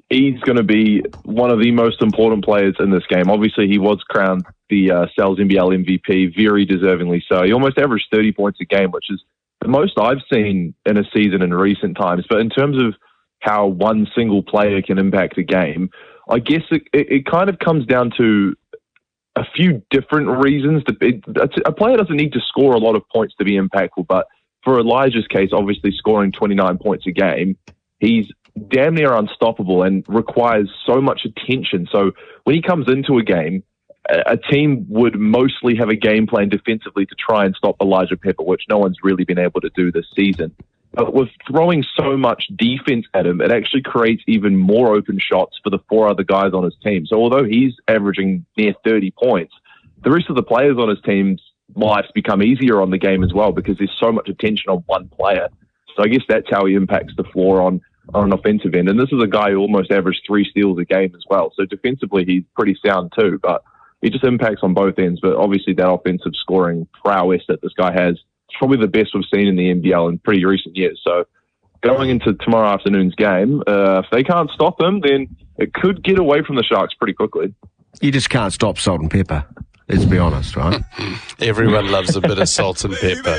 he's going to be one of the most important players in this game. Obviously, he was crowned the Sal's NBL MVP, very deservingly so. He almost averaged 30 points a game, which is the most I've seen in a season in recent times. But in terms of how one single player can impact a game, I guess it kind of comes down to a few different reasons. A player doesn't need to score a lot of points to be impactful, but for Elijah's case, obviously scoring 29 points a game, he's damn near unstoppable and requires so much attention. So when he comes into a game, a team would mostly have a game plan defensively to try and stop Elijah Pepper, which no one's really been able to do this season. But with throwing so much defense at him, it actually creates even more open shots for the four other guys on his team. So although he's averaging near 30 points, the rest of the players on his team's lives become easier on the game as well because there's so much attention on one player. So I guess that's how he impacts the floor on an offensive end. And this is a guy who almost averaged 3 steals a game as well. So defensively, he's pretty sound too, but he just impacts on both ends. But obviously that offensive scoring prowess that this guy has, it's probably the best we've seen in the NBL in pretty recent years. So going into tomorrow afternoon's game, if they can't stop him, then it could get away from the Sharks pretty quickly. You just can't stop salt and pepper, let's be honest, right? Everyone loves a bit of salt and pepper.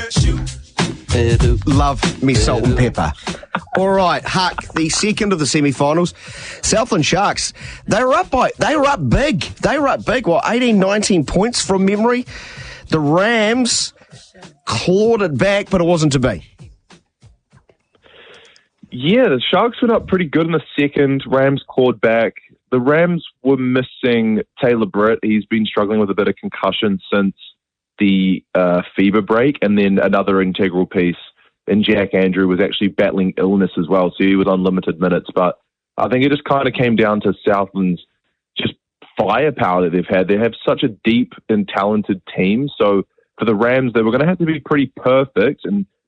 Love me salt and pepper. All right, Huck, the second of the semi-finals. Southland Sharks, they were up big. They were up big, 18, 19 points from memory. The Rams clawed it back, but it wasn't to be. Yeah, the Sharks went up pretty good in the second. Rams clawed back. The Rams were missing Taylor Britt. He's been struggling with a bit of concussion since the FIBA break, and then another integral piece in Jack Andrew was actually battling illness as well, so he was on limited minutes. But I think it just kind of came down to Southland's just firepower that they've had. They have such a deep and talented team, so for the Rams, they were going to have to be pretty perfect, and